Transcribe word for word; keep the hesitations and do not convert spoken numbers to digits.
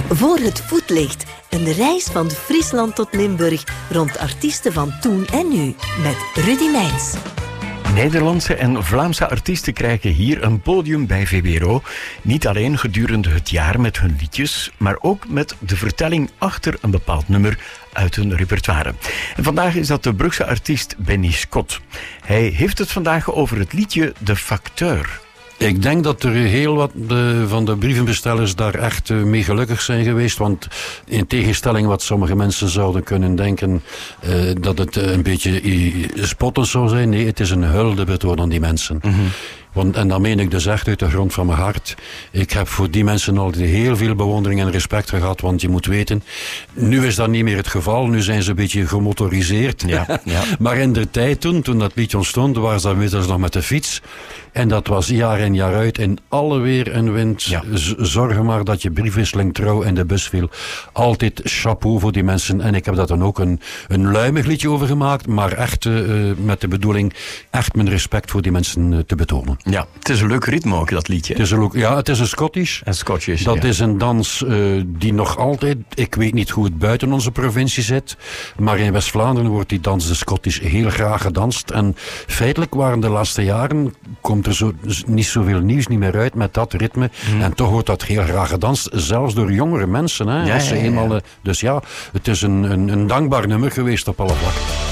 Voor het voetlicht. Een reis van Friesland tot Limburg rond artiesten van toen en nu. Met Rudy Meijns. Nederlandse en Vlaamse artiesten krijgen hier een podium bij V B R O. Niet alleen gedurende het jaar met hun liedjes, maar ook met de vertelling achter een bepaald nummer uit hun repertoire. En vandaag is dat de Brugse artiest Benny Scott. Hij heeft het vandaag over het liedje De Facteur. Ik denk dat er heel wat de, van de brievenbestellers daar echt uh, mee gelukkig zijn geweest. Want in tegenstelling wat sommige mensen zouden kunnen denken uh, dat het uh, een beetje uh, spottend zou zijn. Nee, het is een huldebetoon aan die mensen. Mm-hmm. Want, en dat meen ik dus echt uit de grond van mijn hart. Ik heb voor die mensen altijd heel veel bewondering en respect gehad. Want je moet weten, nu is dat niet meer het geval. Nu zijn ze een beetje gemotoriseerd. Ja, ja. Maar in de tijd toen, toen dat liedje ontstond, waren ze inmiddels nog met de fiets. En dat was jaar in jaar uit in alle weer en wind. Ja. Z- zorg maar dat je briefwisseling trouw in de bus viel. Altijd chapeau voor die mensen. En ik heb daar dan ook een, een luimig liedje over gemaakt. Maar echt uh, met de bedoeling echt mijn respect voor die mensen uh, te betonen. Ja, het is een leuk ritme ook, dat liedje. Het is een, ja, het is een Scottish. Een Scottish, Dat ja. is een dans uh, die nog altijd, ik weet niet hoe het buiten onze provincie zit, maar in West-Vlaanderen wordt die dans de Scottish heel graag gedanst. En feitelijk waren de laatste jaren, komt er zo, niet zoveel nieuws niet meer uit met dat ritme. Hmm. En toch wordt dat heel graag gedanst, zelfs door jongere mensen. Hè, ja, als ze ja, ja, eenmaal, ja. Dus ja, het is een, een, een dankbaar nummer geweest op alle vlakken.